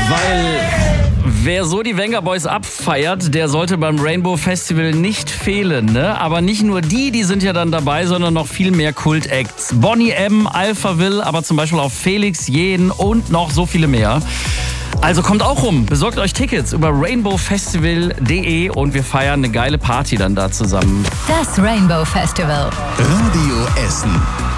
Weil wer so die Venga Boys abfeiert, der sollte beim Rainbow Festival nicht fehlen, ne? Aber nicht nur die sind ja dann dabei, sondern noch viel mehr Kult-Acts. Boney M, Alphaville, aber zum Beispiel auch Felix Jähn und noch so viele mehr. Also kommt auch rum, besorgt euch Tickets über rainbowfestival.de und wir feiern eine geile Party dann da zusammen. Das Rainbow Festival. Radio Essen.